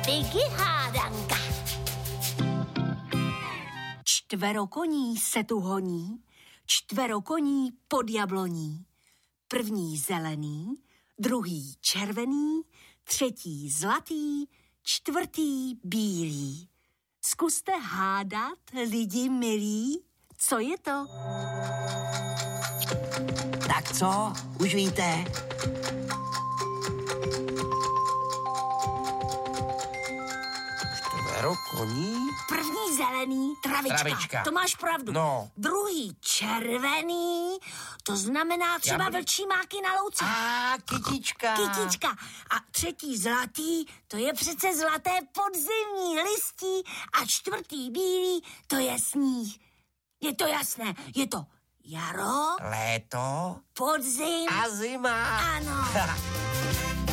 Figi hádanka. Čtverokoní se tu honí, čtverokoní pod jabloní. První zelený, druhý červený, třetí zlatý, čtvrtý bílý. Zkuste hádat, lidi milí, co je to? Tak co? Už víte? Čtverokoní? První zelený, travička. To máš pravdu. No. Druhý červený, to znamená třeba vlčí máky na louce. Kytička. A třetí zlatý, to je přece zlaté podzimní listí. A čtvrtý bílý, to je sníh. Je to jasné, je to jaro, Léto podzim a zima. Ano.